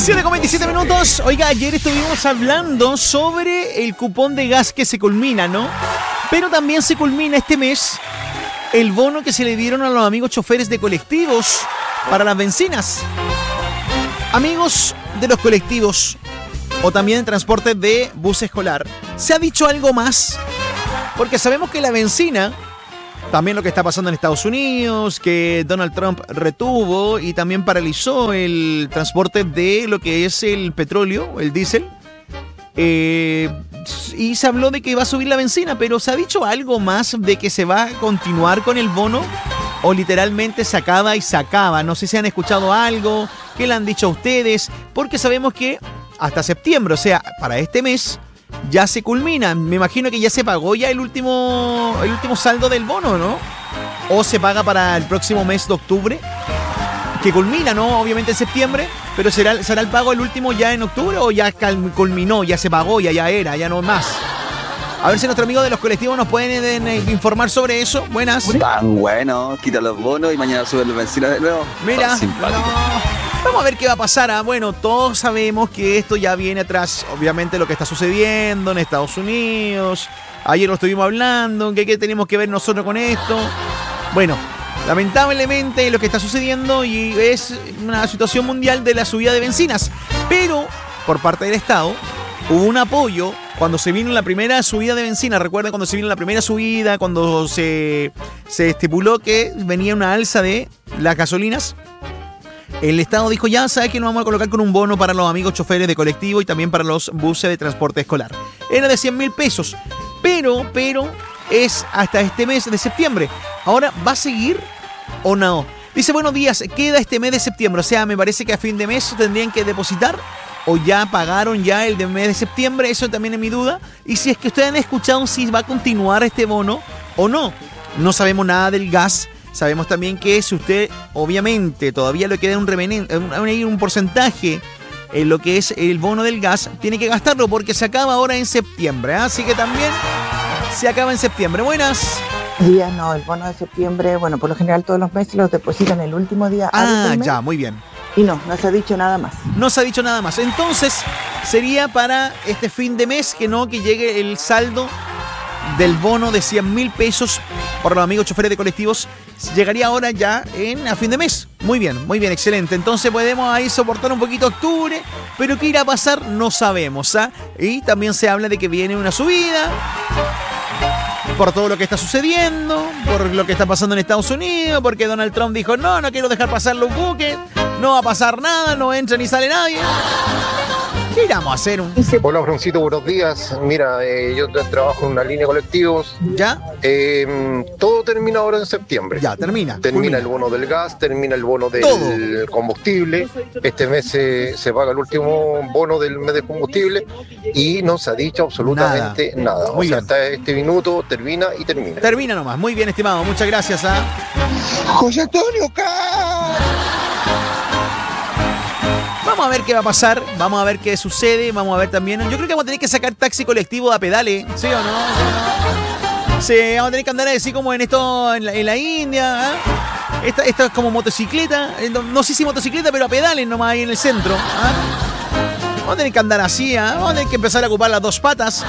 7:27. Oiga, ayer estuvimos hablando sobre el cupón de gas que se culmina, ¿no? Pero también se culmina este mes el bono que se le dieron a los amigos choferes de colectivos para las bencinas. Amigos de los colectivos o también de transporte de bus escolar, ¿se ha dicho algo más? Porque sabemos que la bencina, también lo que está pasando en Estados Unidos, que Donald Trump retuvo y también paralizó el transporte de lo que es el petróleo, el diésel. Y se habló de que va a subir la bencina, pero ¿se ha dicho algo más de que se va a continuar con el bono? ¿O literalmente se acaba y se acaba? No sé si han escuchado algo, qué le han dicho a ustedes, porque sabemos que hasta septiembre, o sea, para este mes, ya se culmina. Me imagino que ya se pagó ya el último saldo del bono, ¿no? O se paga para el próximo mes de octubre, que culmina, ¿no? Obviamente en septiembre, pero ¿será el pago el último ya en octubre o ya culminó, ya se pagó, ya era, ya no más? A ver si nuestros amigos de los colectivos nos pueden informar sobre eso. Buenas. Tan bueno, quita los bonos y mañana suben las bencinas de nuevo. Mira, no. Vamos a ver qué va a pasar. Bueno, todos sabemos que esto ya viene atrás, obviamente, lo que está sucediendo en Estados Unidos. Ayer lo estuvimos hablando, ¿qué tenemos que ver nosotros con esto? Bueno, lamentablemente lo que está sucediendo y es una situación mundial de la subida de bencinas. Pero, por parte del Estado, hubo un apoyo cuando se vino la primera subida de bencina. Recuerden cuando se vino la primera subida, cuando se estipuló que venía una alza de las gasolinas. El Estado dijo, ya sabes que nos vamos a colocar con un bono para los amigos choferes de colectivo y también para los buses de transporte escolar. Era de 100.000 pesos, pero es hasta este mes de septiembre. Ahora, ¿va a seguir o no? Dice, buenos días, queda este mes de septiembre. O sea, me parece que a fin de mes tendrían que depositar o ya pagaron ya el de mes de septiembre. Eso también es mi duda. Y si es que ustedes han escuchado si va a continuar este bono o no. No sabemos nada del gas. Sabemos también que si usted, obviamente, todavía le queda un porcentaje en lo que es el bono del gas, tiene que gastarlo porque se acaba ahora en septiembre. Así que también se acaba en septiembre. Buenas. Días, no, el bono de septiembre, bueno, por lo general todos los meses los depositan el último día. Ya, muy bien. Y no se ha dicho nada más. No se ha dicho nada más. Entonces, sería para este fin de mes que llegue el saldo del bono de 100.000 pesos por los amigos choferes de colectivos. Llegaría ahora ya a fin de mes. Muy bien, excelente. Entonces podemos ahí soportar un poquito octubre, pero qué irá a pasar no sabemos, ¿ah? Y también se habla de que viene una subida por todo lo que está sucediendo, por lo que está pasando en Estados Unidos, porque Donald Trump dijo, no quiero dejar pasar los buques, no va a pasar nada, no entra ni sale nadie. ¿Qué iremos a hacer? Hola, Froncito, buenos días. Mira, yo trabajo en una línea de colectivos. ¿Ya? Todo termina ahora en septiembre. Ya, termina. Termina el bono del gas, termina el bono del combustible. Este mes se paga el último bono del mes de combustible y no se ha dicho absolutamente nada. Muy bien. Hasta este minuto termina y termina. Termina nomás. Muy bien, estimado. Muchas gracias. José Antonio Car. Vamos a ver qué va a pasar, vamos a ver qué sucede, vamos a ver también. Yo creo que vamos a tener que sacar taxi colectivo a pedales, ¿sí o no? Sí, vamos a tener que andar así como en la India. ¿Eh? Esta es como motocicleta, no sé si motocicleta, pero a pedales nomás ahí en el centro. Vamos a tener que andar así, vamos a tener que empezar a ocupar las dos patas.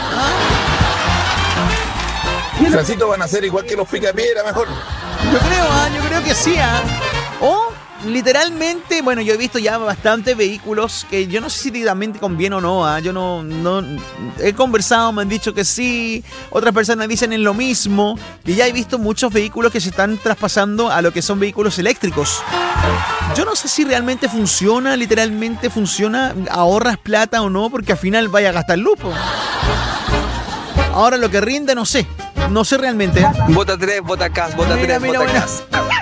Francito, van a ser igual que los picapiedra, mejor. Yo creo que sí, O literalmente, bueno, yo he visto ya bastantes vehículos que yo no sé si también te conviene o no, yo no he conversado, me han dicho que sí, otras personas dicen en lo mismo, que ya he visto muchos vehículos que se están traspasando a lo que son vehículos eléctricos. Yo no sé si realmente funciona, literalmente funciona, ahorras plata o no, porque al final vaya a gastar lupo. Ahora lo que rinde no sé realmente. Vota 3, vota CAS, vota 3, vota CAS.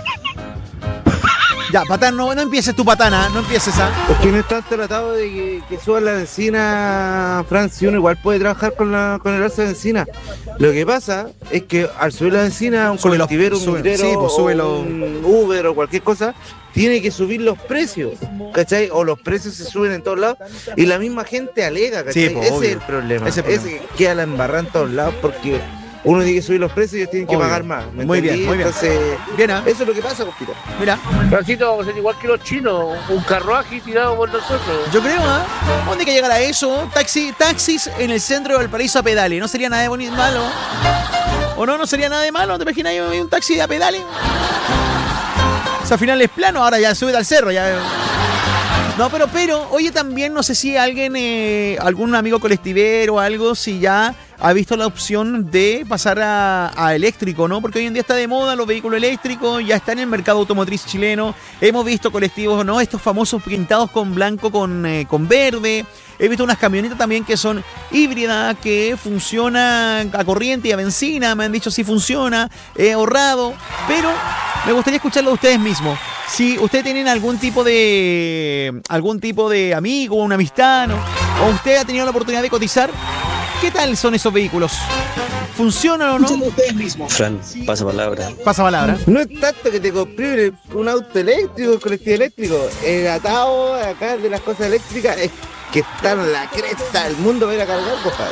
Ya, Patán, no empieces tu patana, no empieces, Es que no están tratado de que suba la bencina, Fran, si uno igual puede trabajar con el alza de bencina. Lo que pasa es que al subir la bencina, un colectivero, un migrero, un Uber o cualquier cosa, tiene que subir los precios, ¿cachai? O los precios se suben en todos lados y la misma gente alega, ¿cachai? Ese es el problema. Ese queda la embarrada en todos lados porque uno tiene que subir los precios y ellos tienen que Obvio. pagar más. Muy bien, muy bien. Entonces, Bien, ¿ah? eso es lo que pasa, compita. Mira, Francito, vamos a ser igual que los chinos, un carruaje tirado por nosotros. yo creo, ¿ah? ¿Dónde hay que llegar a eso? Taxis en el centro de Valparaíso a pedales. ¿No sería nada de malo? ¿O no sería nada de malo? ¿Te imaginas ahí un taxi a pedales? O sea, al final es plano, ahora ya sube al cerro, ya. No, pero, oye, también no sé si alguien, algún amigo colectivero o algo, si ya ha visto la opción de pasar a eléctrico, ¿no? Porque hoy en día está de moda los vehículos eléctricos, ya está en el mercado automotriz chileno. Hemos visto colectivos, ¿no? Estos famosos pintados con blanco, con verde. He visto unas camionetas también que son híbridas, que funcionan a corriente y a benzina. Me han dicho si funciona, he ahorrado. Pero me gustaría escucharlo de ustedes mismos. Si ustedes tienen algún tipo de amigo, una amistad, ¿no? O usted ha tenido la oportunidad de cotizar, ¿qué tal son esos vehículos? ¿Funcionan o no? Fran, pasa palabra. Pasa palabra. No es tanto que te compres un auto eléctrico, un colectivo eléctrico. El atado acá de las cosas eléctricas es que están en la cresta del mundo para ir a cargar, compadre.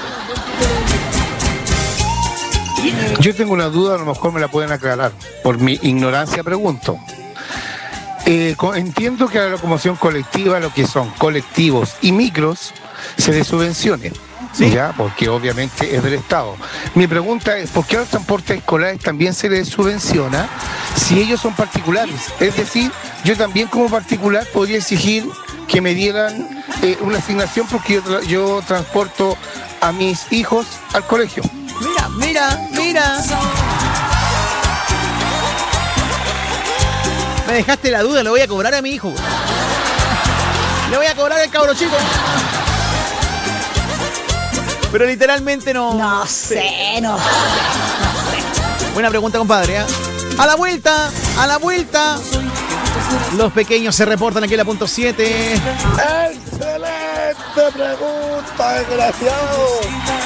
Yo tengo una duda, a lo mejor me la pueden aclarar. Por mi ignorancia pregunto. Entiendo que a la locomoción colectiva, lo que son colectivos y micros, se les subvencione. Sí. Ya, porque obviamente es del Estado. Mi pregunta es, ¿por qué a los transportes escolares también se les subvenciona si ellos son particulares? Es decir, yo también como particular podría exigir que me dieran una asignación porque yo transporto a mis hijos al colegio. Mira. Me dejaste la duda, le voy a cobrar a mi hijo. Le voy a cobrar al cabro chico. Pero literalmente no. No sé. Buena pregunta, compadre, ¿eh? A la vuelta. Los pequeños se reportan aquí en la punto 7. ¡Excelente pregunta, desgraciado!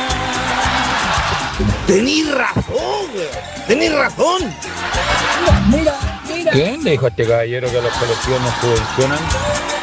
Tenís razón. Mira. ¿Quién le dijo a este caballero que los colectivos no subvencionan?